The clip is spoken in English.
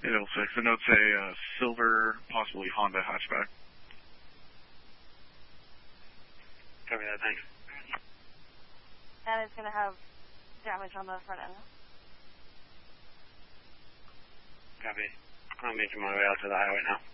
806. The notes say silver, possibly Honda hatchback. Copy that, thanks. And it's going to have damage on the front end. Copy. I'm making my way out to the highway now.